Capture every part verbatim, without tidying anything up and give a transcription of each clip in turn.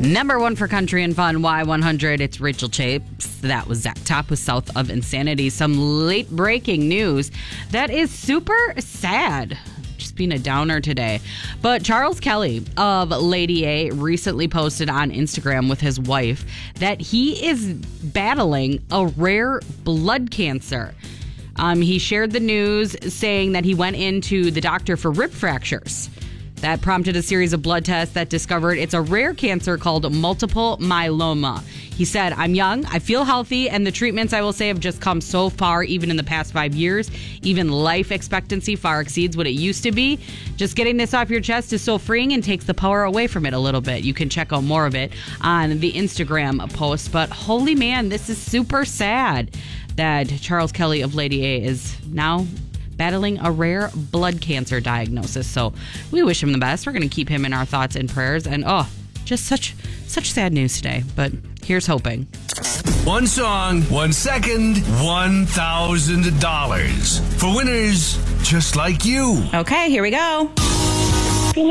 Number one for country and fun, Y one hundred. It's Rachel Chapes. That was Zach Top with South of Insanity. Some late breaking news that is super sad. Just being a downer today. But Charles Kelly of Lady A recently posted on Instagram with his wife that he is battling a rare blood cancer. Um, he shared the news saying that he went into the doctor for rib fractures. That prompted a series of blood tests that discovered it's a rare cancer called multiple myeloma. He said, I'm young, I feel healthy, and the treatments, I will say, have just come so far, even in the past five years. Even life expectancy far exceeds what it used to be. Just getting this off your chest is so freeing and takes the power away from it a little bit. You can check out more of it on the Instagram post. But holy man, this is super sad that Charles Kelly of Lady A is now battling a rare blood cancer diagnosis. So we wish him the best. We're going to keep him in our thoughts and prayers. And oh, just such such sad news today. But here's hoping. One song, one second, one thousand dollars. For winners just like you. Okay, here we go. And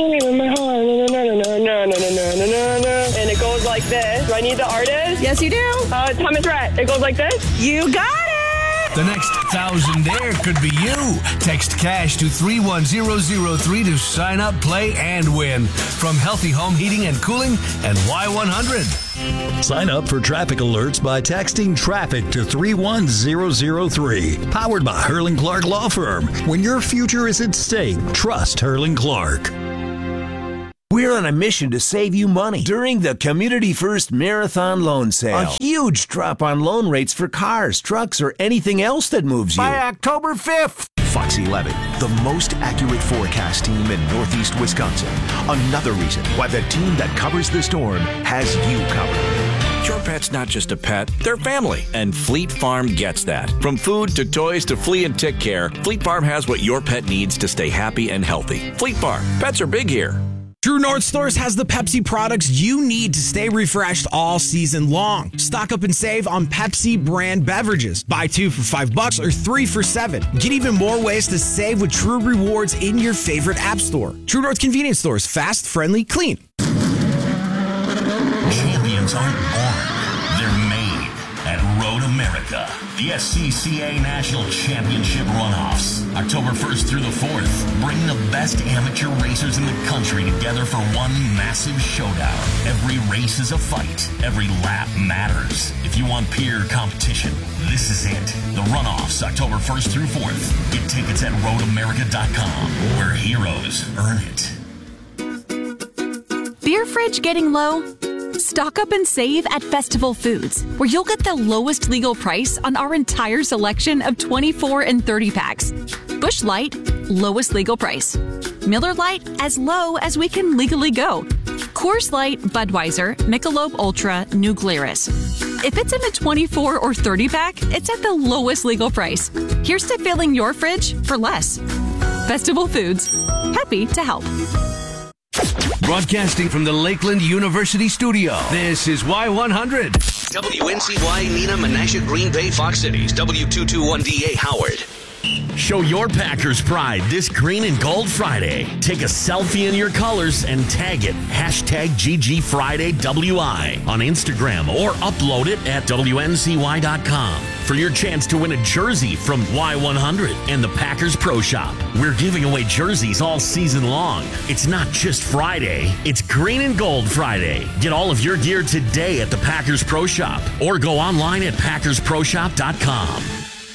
it goes like this. Do I need the artist? Yes, you do. Uh, Thomas Rhett. It goes like this. You got it. The next thousand there could be you. Text cash to three one zero zero three to sign up, play, and win. From Healthy Home Heating and Cooling and Y one hundred. Sign up for traffic alerts by texting traffic to three one zero zero three. Powered by Hurling Clark Law Firm. When your future is at stake, trust Hurling Clark. We're on a mission to save you money during the Community First Marathon Loan Sale. A huge drop on loan rates for cars, trucks, or anything else that moves you. By October fifth. Fox eleven, the most accurate forecast team in Northeast Wisconsin. Another reason why the team that covers the storm has you covered. Your pet's not just a pet, they're family, and Fleet Farm gets that. From food to toys to flea and tick care, Fleet Farm has what your pet needs to stay happy and healthy. Fleet Farm, pets are big here. True North Stores has the Pepsi products you need to stay refreshed all season long. Stock up and save on Pepsi brand beverages. Buy two for five bucks or three for seven. Get even more ways to save with True Rewards in your favorite app store. True North convenience stores, fast, friendly, clean. Champions aren't born, they're made at Road America. The S C C A National Championship Runoffs. October first through the fourth. Bring the best amateur racers in the country together for one massive showdown. Every race is a fight. Every lap matters. If you want peer competition, this is it. The Runoffs, October first through fourth. Get tickets at road america dot com, where heroes earn it. Beer fridge getting low? Stock up and save at Festival Foods, where you'll get the lowest legal price on our entire selection of twenty-four and thirty packs. Busch Light, lowest legal price. Miller Lite, as low as we can legally go. Coors Light, Budweiser, Michelob Ultra, New Glarus. If it's in a twenty-four or thirty pack, it's at the lowest legal price. Here's to filling your fridge for less. Festival Foods, happy to help. Broadcasting from the Lakeland University studio, this is Y one hundred. W N C Y, Neenah, Menasha, Green Bay, Fox Cities, W two twenty-one D A, Howard. Show your Packers pride this Green and Gold Friday. Take a selfie in your colors and tag it. Hashtag G G Friday W I on Instagram or upload it at W N C Y dot com for your chance to win a jersey from Y one hundred and the Packers Pro Shop. We're giving away jerseys all season long. It's not just Friday, it's Green and Gold Friday. Get all of your gear today at the Packers Pro Shop or go online at packers pro shop dot com.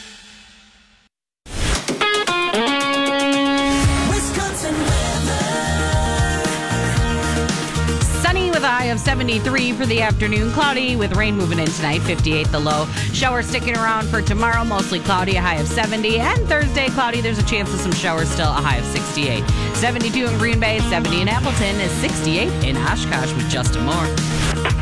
With a high of seventy-three for the afternoon. Cloudy with rain moving in tonight, fifty-eight the low. Shower sticking around for tomorrow, mostly cloudy, a high of seventy. And Thursday, cloudy, there's a chance of some showers still, a high of sixty-eight. seventy-two in Green Bay, seventy in Appleton, is sixty-eight in Oshkosh with Justin Moore.